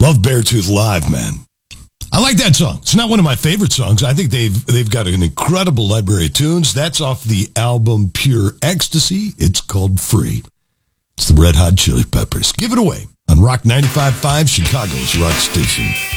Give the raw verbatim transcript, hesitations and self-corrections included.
Love Beartooth live, man. I like that song. It's not one of my favorite songs. I think they've they've got an incredible library of tunes. That's off the album Pure Ecstasy. It's called Free. It's the Red Hot Chili Peppers. Give it away on Rock ninety-five point five, Chicago's rock station.